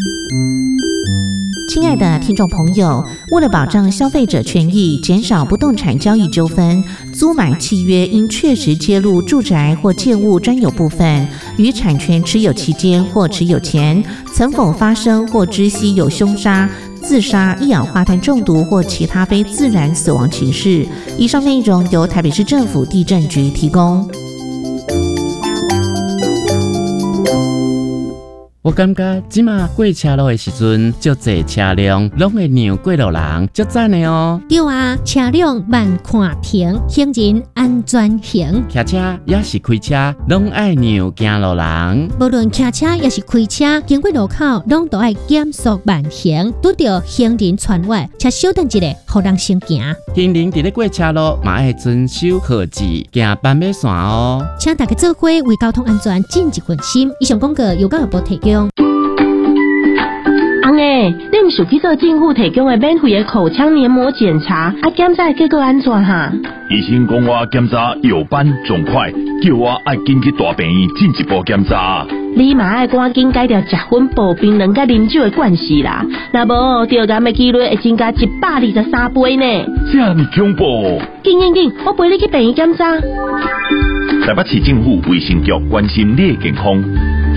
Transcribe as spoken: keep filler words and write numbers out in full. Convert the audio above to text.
亲爱的听众朋友，为了保障消费者权益，减少不动产交易纠纷，租买契约应确实揭露住宅或建物专有部分与产权持有期间或持有前曾否发生或知悉有凶杀、自杀、一氧化碳中毒或其他非自然死亡情事。以上内容由台北市政府地政局提供。 我感觉即马过车路的时阵，足侪车辆拢会让过路人，足赞的哦。 对啊，车辆慢看停，行人安全行。 骑车也是开车，拢爱让行路人。 无论骑车也是开车，经过路口拢都爱减速慢行，拄到行人穿越，且稍等一下，互人先行。 行人伫咧过车路，嘛爱遵守号志，行斑马线哦。 请大家做伙为交通安全尽一份心。以上广告由教育部提供。 翁诶，你毋是去做政府提供的免费的口腔黏膜检查，啊检查结果安怎哈？ 医生讲我检查药班仲快，叫我爱紧去大病院进一步检查。 你嘛爱赶紧改掉食薰补冰两甲啉酒的惯势啦，若无得癌的几率会增加一百二十三倍呢。 这么恐怖！ 紧紧紧，我陪你去病院检查。 台北市政府卫生局关心你的健康。